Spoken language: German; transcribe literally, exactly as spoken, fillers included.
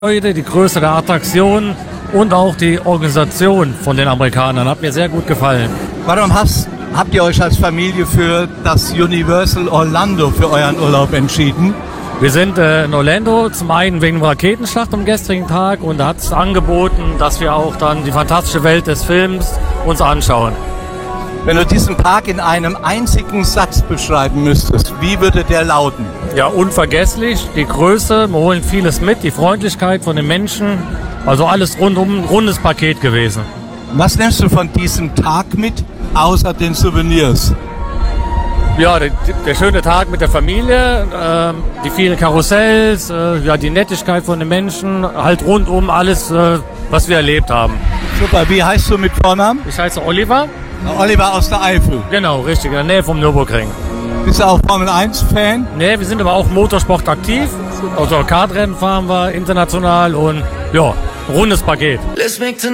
Die Größe der Attraktion und auch die Organisation von den Amerikanern hat mir sehr gut gefallen. Warum hast, habt ihr euch als Familie für das Universal Orlando für euren Urlaub entschieden? Wir sind äh, in Orlando, zum einen wegen der Raketenschlacht am gestrigen Tag, und da hat es angeboten, dass wir auch dann die fantastische Welt des Films uns anschauen. Wenn du diesen Park in einem einzigen Satz beschreiben müsstest, wie würde der lauten? Ja, unvergesslich, die Größe, wir holen vieles mit, die Freundlichkeit von den Menschen, also alles rundum ein rundes Paket gewesen. Was nimmst du von diesem Tag mit, außer den Souvenirs? Ja, der, der schöne Tag mit der Familie, äh, die vielen Karussells, äh, ja, die Nettigkeit von den Menschen, halt rundum alles, äh, was wir erlebt haben. Super, wie heißt du mit Vornamen? Ich heiße Oliver. Oliver aus der Eifel. Genau, richtig, in der Nähe vom Nürburgring. Bist du auch Formel eins Fan? Nee, wir sind aber auch Motorsport aktiv. Also Kartrennen fahren wir international und ja, rundes Paket.